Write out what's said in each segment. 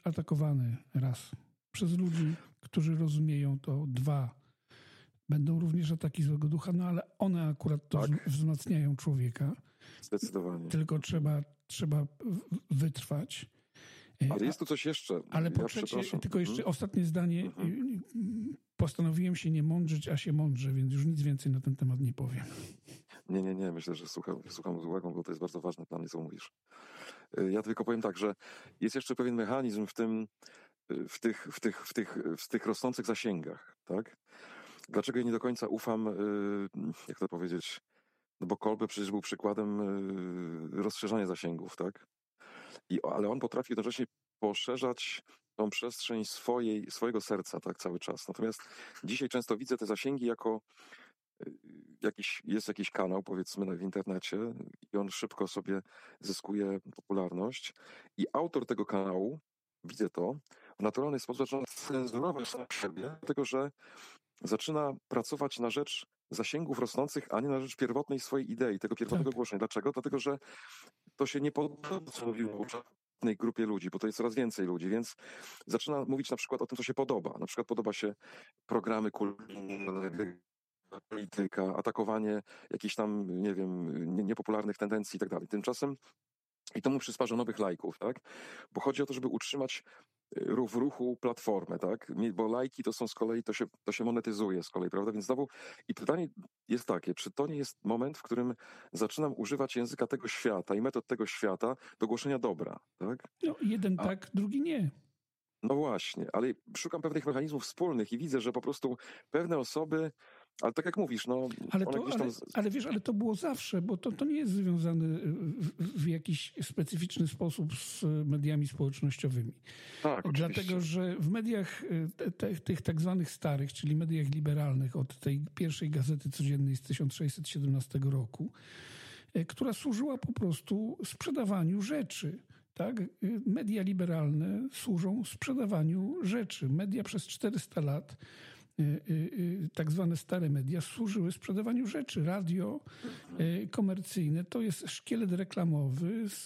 atakowany, raz, przez ludzi, którzy rozumieją to, dwa, będą również ataki złego ducha, no ale one akurat to wzmacniają człowieka. Zdecydowanie. Tylko trzeba wytrwać. Ale jest tu coś jeszcze. Ale po trzecie, tylko jeszcze ostatnie zdanie. Postanowiłem się nie mądrzyć, a się mądrzę, więc już nic więcej na ten temat nie powiem. Nie. Myślę, że słucham z uwagą, bo to jest bardzo ważne dla mnie, co mówisz. Ja tylko powiem tak, że jest jeszcze pewien mechanizm w tych rosnących zasięgach, tak? Dlaczego ja nie do końca ufam, jak to powiedzieć, no bo Kolbe przecież był przykładem rozszerzania zasięgów, tak? Ale on potrafi jednocześnie poszerzać tą przestrzeń swojego serca, tak, cały czas. Natomiast dzisiaj często widzę te zasięgi jako jest jakiś kanał, powiedzmy, w internecie i on szybko sobie zyskuje popularność i autor tego kanału, widzę to, w naturalny sposób zaczyna cenzurować sam siebie, dlatego że zaczyna pracować na rzecz zasięgów rosnących, a nie na rzecz pierwotnej swojej idei, tego pierwotnego głoszenia. Dlaczego? Dlatego, że to się nie podoba, co mówiło w grupie ludzi, bo to jest coraz więcej ludzi, więc zaczyna mówić na przykład o tym, co się podoba. Na przykład podoba się programy kultury, polityka, atakowanie jakichś tam, nie wiem, niepopularnych tendencji i tak dalej. Tymczasem i to mu przysparza nowych lajków, tak? Bo chodzi o to, żeby utrzymać w ruchu platformę, tak? Bo lajki to są z kolei, to się monetyzuje z kolei, prawda? Więc znowu i pytanie jest takie, czy to nie jest moment, w którym zaczynam używać języka tego świata i metod tego świata do głoszenia dobra, tak? No, jeden tak, drugi nie. No właśnie, ale szukam pewnych mechanizmów wspólnych i widzę, że po prostu pewne osoby, ale tak jak mówisz, no... Ale to było zawsze, bo to nie jest związane w jakiś specyficzny sposób z mediami społecznościowymi. Tak, dlatego, że w mediach tych tak zwanych starych, czyli mediach liberalnych od tej pierwszej Gazety Codziennej z 1617 roku, która służyła po prostu sprzedawaniu rzeczy. Tak? Media liberalne służą sprzedawaniu rzeczy. Media przez 400 lat, tak zwane stare media, służyły sprzedawaniu rzeczy. Radio komercyjne to jest szkielet reklamowy z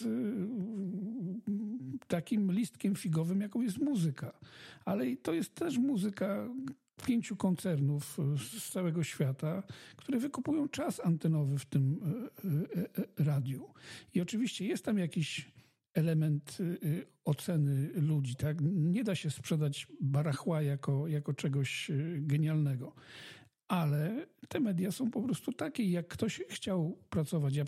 takim listkiem figowym, jaką jest muzyka. Ale to jest też muzyka 5 koncernów z całego świata, które wykupują czas antenowy w tym radiu. I oczywiście jest tam jakiś element oceny ludzi. Tak? Nie da się sprzedać barachła jako czegoś genialnego. Ale te media są po prostu takie. Jak ktoś chciał pracować, ja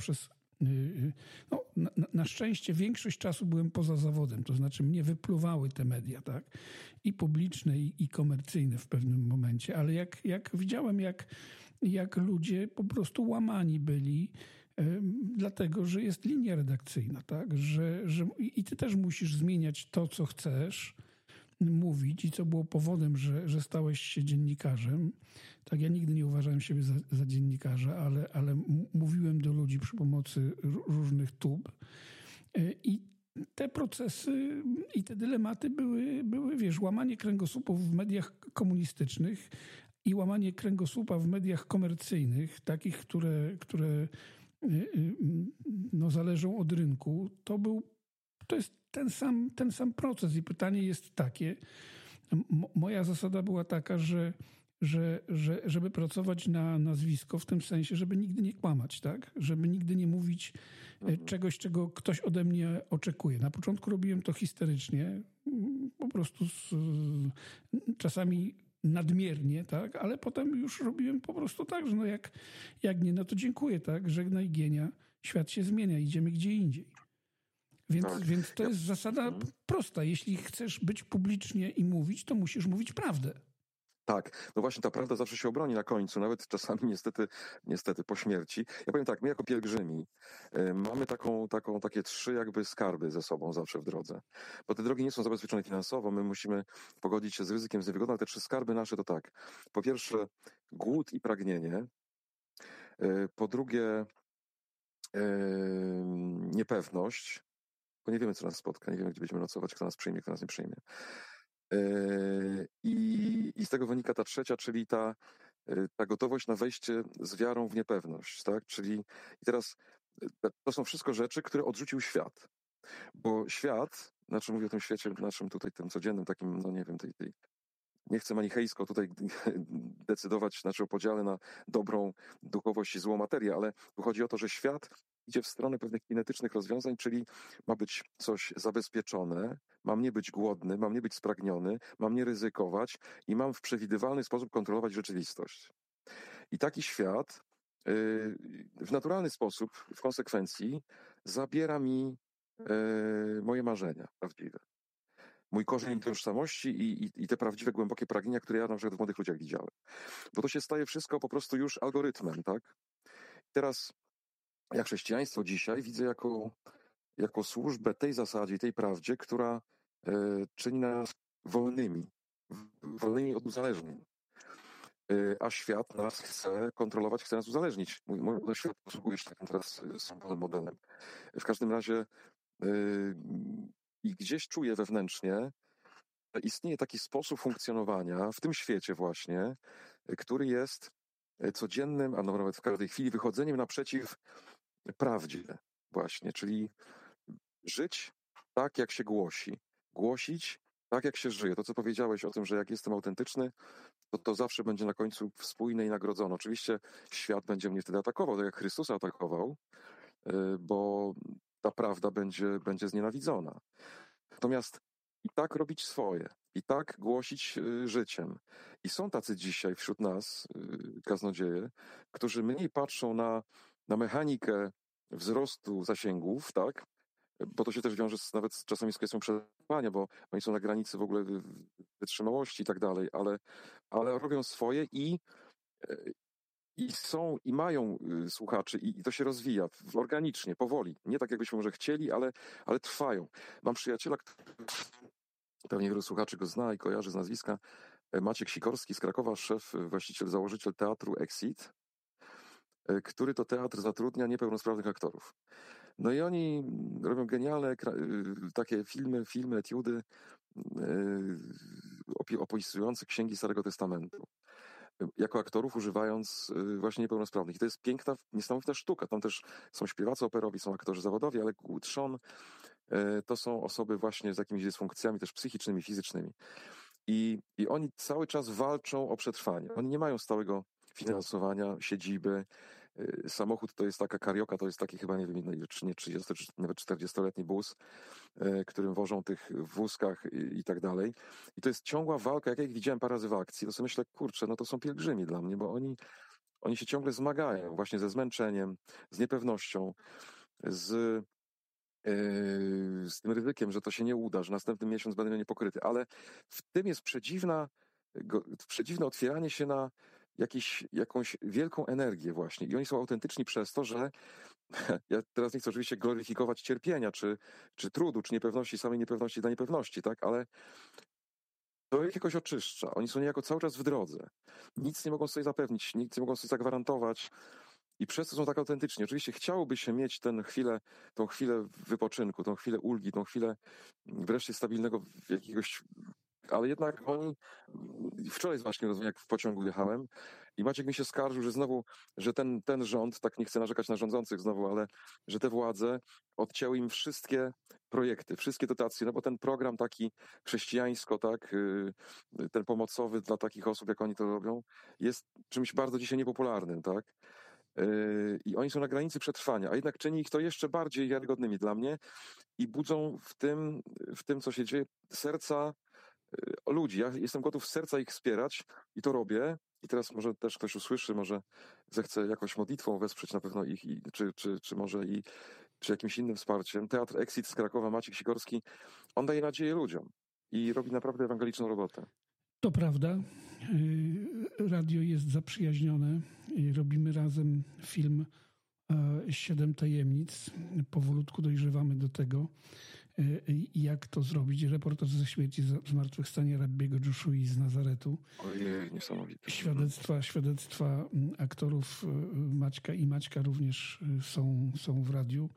na szczęście większość czasu byłem poza zawodem, to znaczy mnie wypluwały te media, tak? I publiczne, i komercyjne w pewnym momencie, ale jak widziałem, jak ludzie po prostu łamani byli, dlatego, że jest linia redakcyjna, tak? I ty też musisz zmieniać to, co chcesz mówić i co było powodem, że stałeś się dziennikarzem. Tak, ja nigdy nie uważałem siebie za dziennikarza, ale mówiłem do ludzi przy pomocy różnych tub i te procesy i te dylematy były, wiesz, łamanie kręgosłupów w mediach komunistycznych i łamanie kręgosłupa w mediach komercyjnych, takich, które zależą od rynku. To jest ten sam proces i pytanie jest takie. Moja zasada była taka, żeby pracować na nazwisko w tym sensie, żeby nigdy nie kłamać, tak? Żeby nigdy nie mówić czegoś, czego ktoś ode mnie oczekuje. Na początku robiłem to histerycznie, po prostu czasami nadmiernie, tak? Ale potem już robiłem po prostu tak, że jak nie, no to dziękuję, tak? Żegnaj Gienia, świat się zmienia, idziemy gdzie indziej. Więc to jest zasada prosta. Jeśli chcesz być publicznie i mówić, to musisz mówić prawdę. Tak, no właśnie ta prawda zawsze się obroni na końcu, nawet czasami niestety po śmierci. Ja powiem tak, my jako pielgrzymi mamy takie 3 jakby skarby ze sobą zawsze w drodze. Bo te drogi nie są zabezpieczone finansowo, my musimy pogodzić się z ryzykiem, z niewygodą, ale te 3 skarby nasze to tak. Po pierwsze głód i pragnienie. Po drugie niepewność, bo nie wiemy, co nas spotka, nie wiemy, gdzie będziemy nocować, kto nas przyjmie, kto nas nie przyjmie. I z tego wynika ta trzecia, czyli ta gotowość na wejście z wiarą w niepewność, tak? Czyli i teraz to są wszystko rzeczy, które odrzucił świat. Bo świat znaczy mówię o tym świecie naszym tutaj, tym codziennym, takim, no nie wiem, nie chcę manichejsko tutaj decydować, znaczy o podziale na dobrą duchowość i złą materię, ale tu chodzi o to, że świat idzie w stronę pewnych kinetycznych rozwiązań, czyli ma być coś zabezpieczone, mam nie być głodny, mam nie być spragniony, mam nie ryzykować i mam w przewidywalny sposób kontrolować rzeczywistość. I taki świat w naturalny sposób, w konsekwencji, zabiera mi moje marzenia prawdziwe. Mój korzeń tożsamości i te prawdziwe, głębokie pragnienia, które ja na przykład w młodych ludziach widziałem. Bo to się staje wszystko po prostu już algorytmem, tak? Teraz ja chrześcijaństwo dzisiaj widzę jako służbę tej zasadzie, tej prawdzie, która czyni nas wolnymi od uzależnień. A świat nas chce kontrolować, chce nas uzależnić. Mój świat posługuje się takim teraz samym modelem. W każdym razie i gdzieś czuję wewnętrznie, że istnieje taki sposób funkcjonowania w tym świecie właśnie, który jest codziennym, a nawet w każdej chwili wychodzeniem naprzeciw prawdzie właśnie, czyli żyć tak, jak się głosi. Głosić tak, jak się żyje. To, co powiedziałeś o tym, że jak jestem autentyczny, to zawsze będzie na końcu spójne i nagrodzone. Oczywiście świat będzie mnie wtedy atakował, tak jak Chrystusa atakował, bo ta prawda będzie znienawidzona. Natomiast i tak robić swoje, i tak głosić życiem. I są tacy dzisiaj wśród nas, kaznodzieje, którzy mniej patrzą na mechanikę wzrostu zasięgów, tak? Bo to się też wiąże nawet czasami z kwestią przetrwania, bo oni są na granicy w ogóle wytrzymałości i tak dalej, ale robią swoje i mają słuchaczy i to się rozwija organicznie, powoli. Nie tak, jakbyśmy może chcieli, ale trwają. Mam przyjaciela, pewnie wielu słuchaczy go zna i kojarzy z nazwiska, Maciek Sikorski z Krakowa, szef, właściciel, założyciel teatru Exit, który to teatr zatrudnia niepełnosprawnych aktorów. No i oni robią genialne takie filmy, etiudy opisujące księgi Starego Testamentu. Jako aktorów używając właśnie niepełnosprawnych. I to jest piękna, niesamowita sztuka. Tam też są śpiewacy operowi, są aktorzy zawodowi, ale trzon to są osoby właśnie z jakimiś dysfunkcjami też psychicznymi, fizycznymi. I oni cały czas walczą o przetrwanie. Oni nie mają stałego finansowania, siedziby. Samochód to jest taka karioka, to jest taki chyba, nie wiem, czy nie 30, czy nawet 40-letni bus, którym wożą tych w wózkach i tak dalej. I to jest ciągła walka, jak ja ich widziałem parę razy w akcji, to sobie myślę, kurczę, no to są pielgrzymi dla mnie, bo oni się ciągle zmagają właśnie ze zmęczeniem, z niepewnością, z tym ryzykiem, że to się nie uda, że następny miesiąc będę miał niepokryty, ale w tym jest przedziwne otwieranie się na jakąś wielką energię właśnie i oni są autentyczni przez to, że ja teraz nie chcę oczywiście gloryfikować cierpienia, czy trudu, czy niepewności, samej niepewności dla niepewności, tak, ale to jakoś oczyszcza. Oni są niejako cały czas w drodze. Nic nie mogą sobie zapewnić, nic nie mogą sobie zagwarantować i przez to są tak autentyczni. Oczywiście chciałoby się mieć tą chwilę wypoczynku, tą chwilę ulgi, tą chwilę wreszcie stabilnego jakiegoś. Ale jednak oni, wczoraj właśnie jak w pociągu jechałem i Maciek mi się skarżył, że ten rząd, tak nie chcę narzekać na rządzących znowu, ale że te władze odcięły im wszystkie projekty, wszystkie dotacje, no bo ten program taki chrześcijańsko, tak, ten pomocowy dla takich osób, jak oni to robią, jest czymś bardzo dzisiaj niepopularnym, tak. I oni są na granicy przetrwania, a jednak czyni ich to jeszcze bardziej wiarygodnymi dla mnie i budzą w tym, co się dzieje, serca ludzi. Ja jestem gotów z serca ich wspierać i to robię. I teraz może też ktoś usłyszy, może zechce jakąś modlitwą wesprzeć na pewno ich, czy może czy jakimś innym wsparciem. Teatr Exit z Krakowa, Maciek Sikorski, on daje nadzieję ludziom i robi naprawdę ewangeliczną robotę. To prawda. Radio jest zaprzyjaźnione. Robimy razem film 7 tajemnic. Powolutku dojrzewamy do tego, jak to zrobić. Reportaż ze śmierci, zmartwychwstania rabbiego Joshui z Nazaretu. Ojej, niesamowite. Świadectwa aktorów Maćka i Maćka również są w radiu.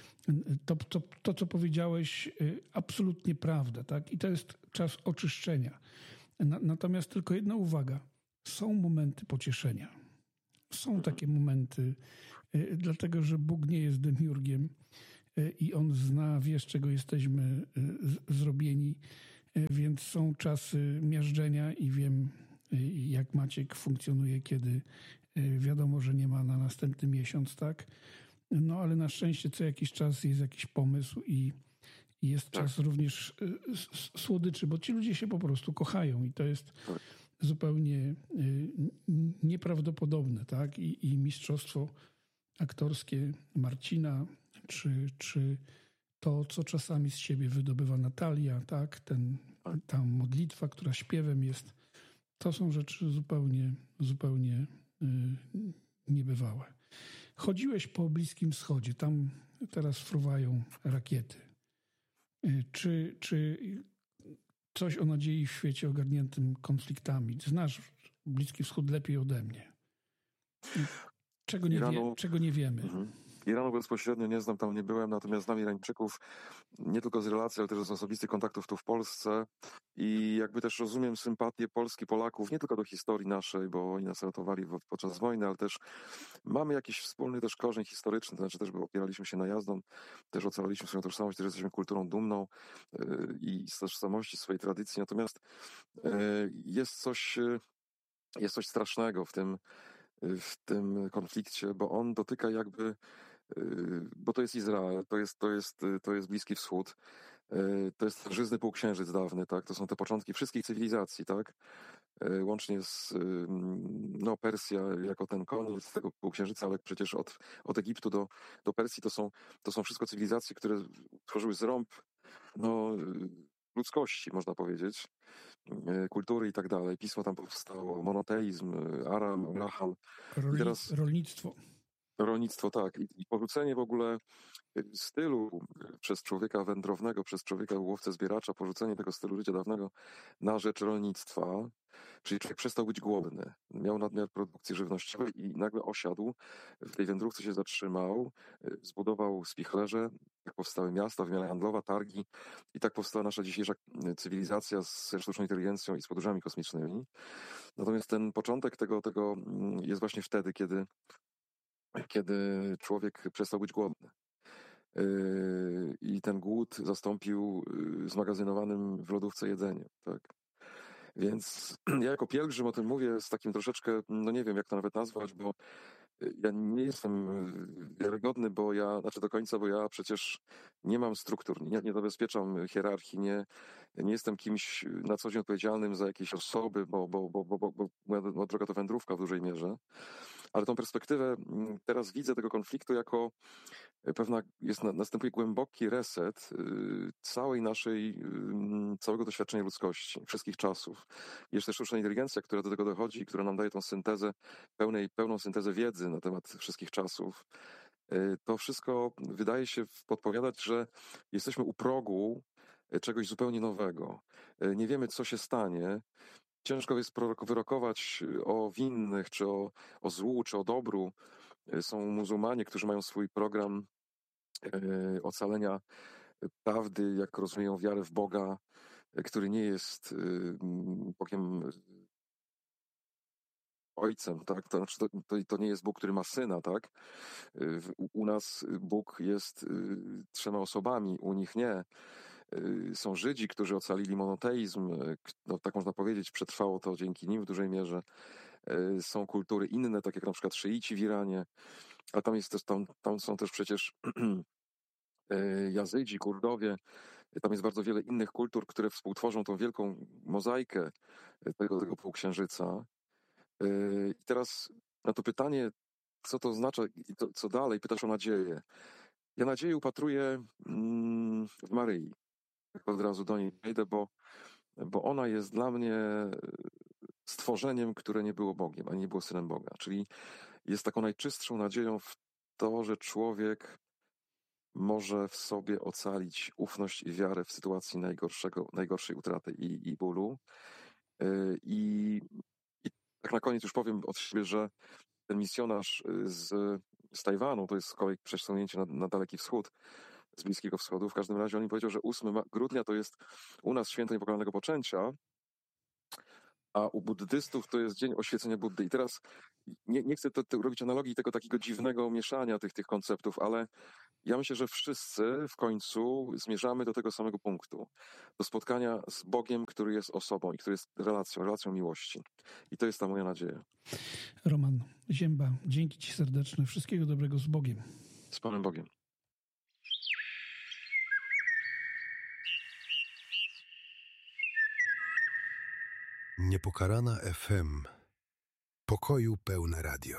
To, co powiedziałeś, absolutnie prawda, tak? I to jest czas oczyszczenia. Natomiast tylko jedna uwaga. Są momenty pocieszenia. Są takie momenty, dlatego że Bóg nie jest demiurgiem i on zna, wie, z czego jesteśmy zrobieni, więc są czasy miażdżenia i wiem, jak Maciek funkcjonuje, kiedy wiadomo, że nie ma na następny miesiąc, tak? No ale na szczęście co jakiś czas jest jakiś pomysł i jest czas również słodyczy, bo ci ludzie się po prostu kochają i to jest zupełnie nieprawdopodobne, tak? I mistrzostwo aktorskie Marcina, czy to, co czasami z siebie wydobywa Natalia, tak? Ta modlitwa, która śpiewem jest, to są rzeczy zupełnie niebywałe. Chodziłeś po Bliskim Wschodzie, tam teraz fruwają rakiety. Czy coś o nadziei w świecie ogarniętym konfliktami? Znasz Bliski Wschód lepiej ode mnie. Czego nie wiemy? Iranu bezpośrednio nie znam, tam nie byłem, natomiast znam Irańczyków nie tylko z relacji, ale też z osobistych kontaktów tu w Polsce i jakby też rozumiem sympatię Polski, Polaków, nie tylko do historii naszej, bo oni nas ratowali podczas wojny, ale też mamy jakiś wspólny też korzeń historyczny, to znaczy też opieraliśmy się najazdom, też ocalaliśmy swoją tożsamość, też jesteśmy kulturą dumną i z tożsamości, swojej tradycji, natomiast jest coś strasznego w tym konflikcie, bo on dotyka jakby, bo to jest Izrael, to jest Bliski Wschód, to jest żyzny półksiężyc dawny, tak? To są te początki wszystkich cywilizacji, tak? Łącznie z Persja jako ten koniec tego półksiężyca, ale przecież od Egiptu do Persji to są wszystko cywilizacje, które tworzyły zrąb ludzkości, można powiedzieć, kultury i tak dalej. Pismo tam powstało, monoteizm, Aram, Abraham. I teraz rolnictwo, tak. I porzucenie w ogóle stylu przez człowieka wędrownego, przez człowieka łowcę-zbieracza, porzucenie tego stylu życia dawnego na rzecz rolnictwa, czyli człowiek przestał być głodny, miał nadmiar produkcji żywnościowej i nagle osiadł, w tej wędrówce się zatrzymał, zbudował spichlerze, tak powstały miasta, wymiana handlowa, targi i tak powstała nasza dzisiejsza cywilizacja z sztuczną inteligencją i z podróżami kosmicznymi. Natomiast ten początek tego jest właśnie wtedy, kiedy człowiek przestał być głodny. I ten głód zastąpił zmagazynowanym w lodówce jedzeniem, tak. Więc ja jako pielgrzym o tym mówię z takim troszeczkę, no nie wiem jak to nawet nazwać, bo ja nie jestem wiarygodny, bo ja przecież nie mam struktur, nie zabezpieczam hierarchii, nie jestem kimś na co dzień odpowiedzialnym za jakieś osoby, bo moja droga to wędrówka w dużej mierze. Ale tą perspektywę teraz widzę tego konfliktu jako następuje głęboki reset całego doświadczenia ludzkości, wszystkich czasów. Jest też sztuczna inteligencja, która do tego dochodzi, która nam daje tą syntezę, pełną syntezę wiedzy na temat wszystkich czasów. To wszystko wydaje się podpowiadać, że jesteśmy u progu czegoś zupełnie nowego. Nie wiemy, co się stanie. Ciężko jest wyrokować o winnych, czy o złu, czy o dobru. Są muzułmanie, którzy mają swój program ocalenia prawdy, jak rozumieją wiarę w Boga, który nie jest Bogiem Ojcem, tak? To znaczy, to nie jest Bóg, który ma syna, tak? U nas Bóg jest 3 osobami, u nich nie. Są Żydzi, którzy ocalili monoteizm, no, tak można powiedzieć, przetrwało to dzięki nim w dużej mierze. Są kultury inne, tak jak na przykład szyici w Iranie, a tam są też przecież Jazydzi, Kurdowie. Tam jest bardzo wiele innych kultur, które współtworzą tą wielką mozaikę tego półksiężyca. I teraz na to pytanie, co to oznacza i co dalej, pytasz o nadzieję. Ja nadzieję upatruję w Maryi. Od razu do niej wejdę, bo ona jest dla mnie stworzeniem, które nie było Bogiem, ani nie było Synem Boga. Czyli jest taką najczystszą nadzieją w to, że człowiek może w sobie ocalić ufność i wiarę w sytuacji najgorszej utraty i bólu. I tak na koniec już powiem od siebie, że ten misjonarz z Tajwanu, to jest z kolei przesunięcie na Daleki Wschód, z Bliskiego Wschodu. W każdym razie on mi powiedział, że 8 grudnia to jest u nas święto Niepokałanego Poczęcia, a u buddystów to jest dzień oświecenia Buddy. I teraz nie chcę robić analogii tego takiego dziwnego mieszania tych konceptów, ale ja myślę, że wszyscy w końcu zmierzamy do tego samego punktu. Do spotkania z Bogiem, który jest osobą i który jest relacją miłości. I to jest ta moja nadzieja. Roman Zięba, dzięki Ci serdeczne. Wszystkiego dobrego, z Bogiem. Z Panem Bogiem. Niepokalana FM. Pokoju pełne radio.